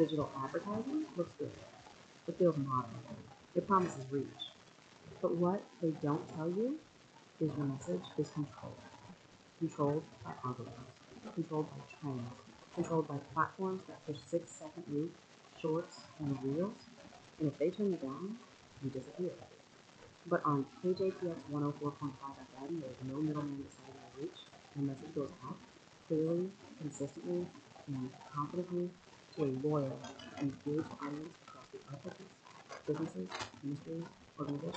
Digital advertising looks good. It feels modern. It promises reach. But what they don't tell you is your message is controlled. Controlled by algorithms, controlled by trends, controlled by platforms that push 6 second reach, shorts, and reels. And if they turn you down, you disappear. But on KJPX 104.5 FM, there is no middleman deciding your reach. Your message goes out clearly, consistently, and confidently to a loyal, engaged audience across the architects, businesses, industries, organizations.